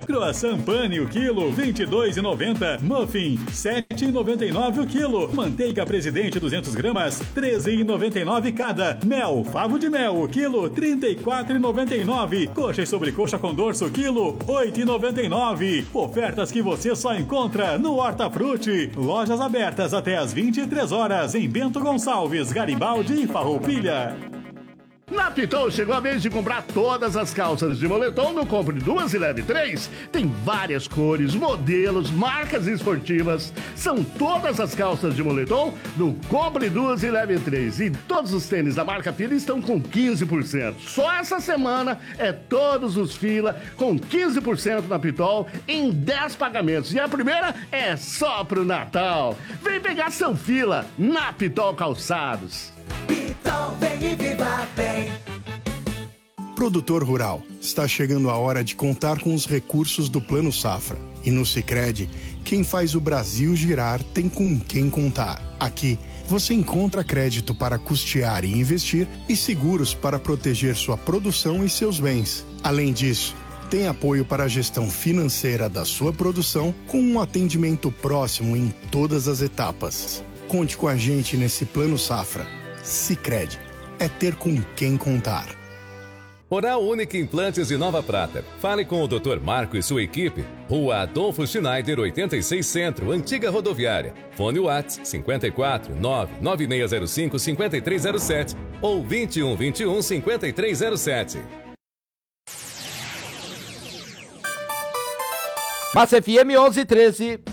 Croissant pane o quilo, 22,90. Muffin, 7,99 o quilo. Manteiga Presidente 200 gramas, 13,99 cada. Mel, favo de mel, o quilo, 34,99. Coxa e sobrecoxa com dorso, quilo, 8,99. Ofertas que você só encontra no Hortafruti. Lojas abertas até às 23 horas em Bento Gonçalves, Garibaldi e Farroupilha. Na Pitol chegou a vez de comprar todas as calças de moletom no Compre Duas e Leve Três. Tem várias cores, modelos, marcas esportivas. São todas as calças de moletom no Compre Duas e Leve Três. E todos os tênis da marca Fila estão com 15%. Só essa semana é todos os Fila com 15% na Pitol em 10 pagamentos. E a primeira é só pro Natal. Vem pegar seu Fila na Pitol Calçados. Pitol, vem e viva bem. Produtor rural, está chegando a hora de contar com os recursos do Plano Safra. E no Sicredi, quem faz o Brasil girar tem com quem contar. Aqui, você encontra crédito para custear e investir e seguros para proteger sua produção e seus bens. Além disso, tem apoio para a gestão financeira da sua produção com um atendimento próximo em todas as etapas. Conte com a gente nesse Plano Safra. Sicredi, é ter com quem contar. Oral Unique Implantes de Nova Prata. Fale com o Dr. Marco e sua equipe. Rua Adolfo Schneider, 86 Centro, Antiga Rodoviária. Fone Whats 54 99605 5307 ou 2121 5307. Massa FM 1113.